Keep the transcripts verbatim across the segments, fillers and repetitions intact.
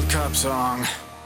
Cup song.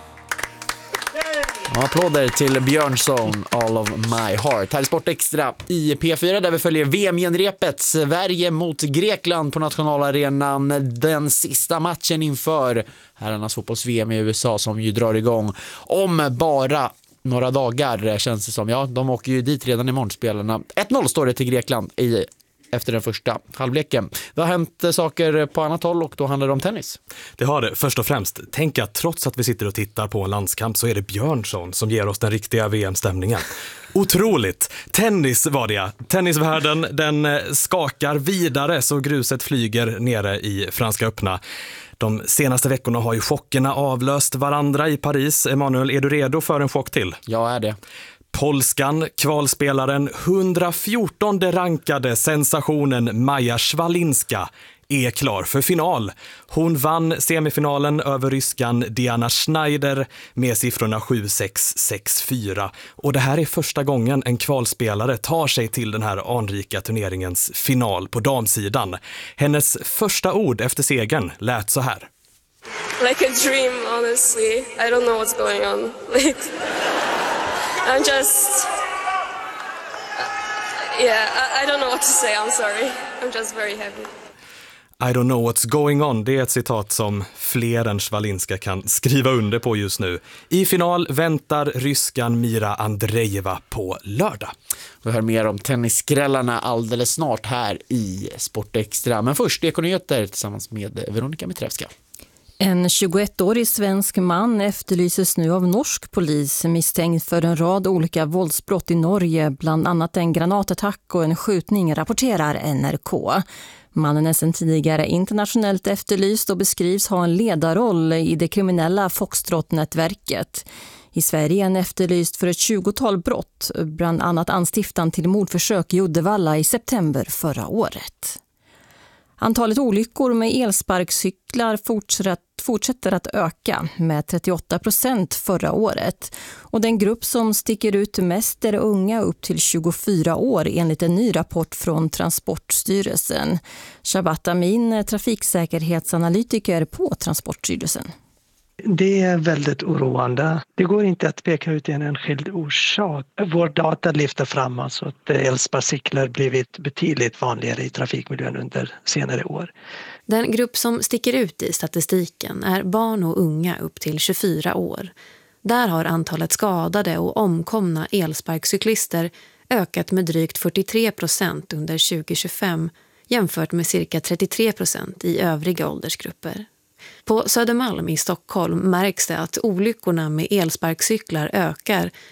Applåder till Björnsson, All of My Heart. Här är Sport Extra i P fyra där vi följer V M-genrepet. Sverige mot Grekland på nationalarenan. Den sista matchen inför herrarnas fotbolls-V M i U S A som ju drar igång om bara några dagar, känns det som. Ja, de åker ju dit redan imorgon, spelarna. ett noll står det till Grekland i efter den första halvleken. Det har hänt saker på annat håll och då handlar det om tennis. Det har det. Först och främst, tänk att trots att vi sitter och tittar på en landskamp så är det Björnsson som ger oss den riktiga V M-stämningen. Otroligt! Tennis var det, ja. Tennisvärlden, den skakar vidare så gruset flyger nere i Franska öppna. De senaste veckorna har ju chockerna avlöst varandra i Paris. Emanuel, är du redo för en chock till? Jag är det. Polskan, kvalspelaren, hundrafjortonde rankade sensationen Maja Svalinska är klar för final. Hon vann semifinalen över ryskan Diana Schneider med siffrorna sju sex sex fyra. Och det här är första gången en kvalspelare tar sig till den här anrika turneringens final på damsidan. Hennes första ord efter segern lät så här. Like a dream, honestly. I don't know what's going on. Like... I'm just, yeah, I, I don't know what to say, I'm sorry. I'm just very happy. I don't know what's going on, det är ett citat som fler än Svalinska kan skriva under på just nu. I final väntar ryskan Mira Andreeva på lördag. Vi hör mer om tennisskrällarna alldeles snart här i Sport Extra. Men först Ekonyheter tillsammans med Veronica Mitrevska. En tjugoettårig svensk man efterlyses nu av norsk polis misstänkt för en rad olika våldsbrott i Norge, bland annat en granatattack och en skjutning, rapporterar N R K. Mannen är sedan tidigare internationellt efterlyst och beskrivs ha en ledarroll i det kriminella Foxtrot-nätverket. I Sverige är han efterlyst för ett tjugotal brott, bland annat anstiftan till mordförsök i Uddevalla i september förra året. Antalet olyckor med elsparkcyklar fortsätter att öka med trettioåtta procent förra året. Och den grupp som sticker ut mest är unga upp till tjugofyra år enligt en ny rapport från Transportstyrelsen. Shabat Amin, trafiksäkerhetsanalytiker på Transportstyrelsen. Det är väldigt oroande. Det går inte att peka ut en enskild orsak. Vår data lyfter fram alltså att elsparkcyklar blivit betydligt vanligare i trafikmiljön under senare år. Den grupp som sticker ut i statistiken är barn och unga upp till tjugofyra år. Där har antalet skadade och omkomna elsparkcyklister ökat med drygt fyrtiotre procent under tjugo tjugofem jämfört med cirka trettiotre procent i övriga åldersgrupper. På Södermalm i Stockholm märks det att olyckorna med elsparkcyklar ökar